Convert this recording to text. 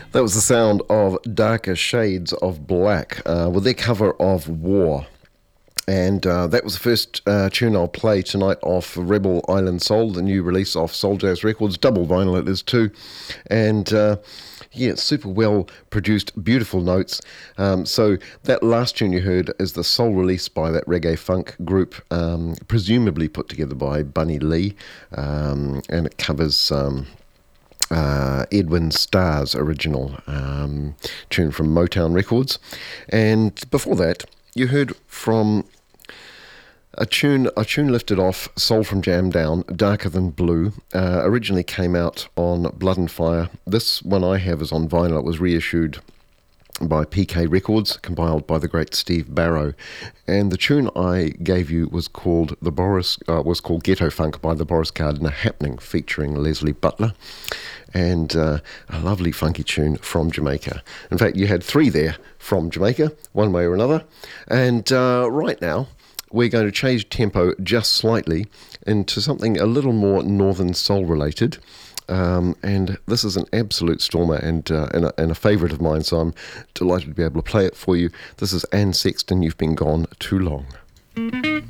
That was the sound of Darker Shades of Black with their cover of War. And that was the first tune I'll play tonight off Rebel Island Soul, the new release off Soul Jazz Records. Double vinyl it is too. And yeah, super well produced, beautiful notes. So that last tune you heard is the sole release by that reggae funk group, presumably put together by Bunny Lee. And it covers Edwin Starr's original tune from Motown Records. And before that, you heard from a tune lifted off Soul from Jam Down, Darker Than Blue. Originally came out on Blood and Fire. This one I have is on vinyl. It was reissued by PK Records, compiled by the great Steve Barrow. And the tune I gave you was called Ghetto Funk by the Boris Gardner Happening, featuring Leslie Butler. And a lovely funky tune from Jamaica. In fact, you had three there from Jamaica, one way or another. And right now, we're going to change tempo just slightly into something a little more Northern Soul related. And this is an absolute stormer and a favourite of mine, so I'm delighted to be able to play it for you. This is Anne Sexton, You've Been Gone Too Long.